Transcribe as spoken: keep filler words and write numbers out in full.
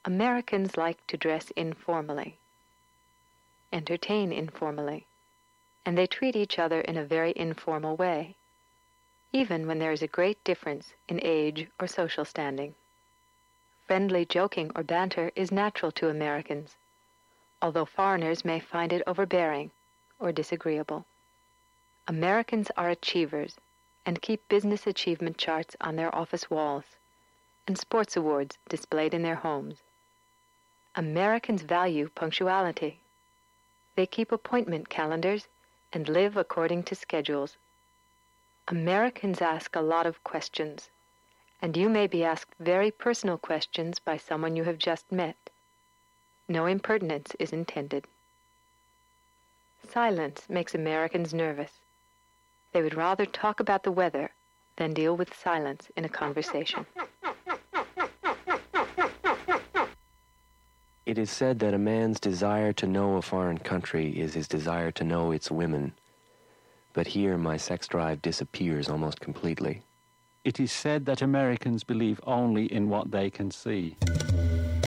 Americans like to dress informally, entertain informally, and they treat each other in a very informal way, even when there is a great difference in age or social standing. Friendly joking or banter is natural to Americans, although foreigners may find it overbearing or disagreeable. Americans are achievers and keep business achievement charts on their office walls and sports awards displayed in their homes. Americans value punctuality. They keep appointment calendars and live according to schedules. Americans ask a lot of questions, and you may be asked very personal questions by someone you have just met. No impertinence is intended. Silence makes Americans nervous. They would rather talk about the weather than deal with silence in a conversation. It is said that a man's desire to know a foreign country is his desire to know its women. But here my sex drive disappears almost completely. It is said that Americans believe only in what they can see.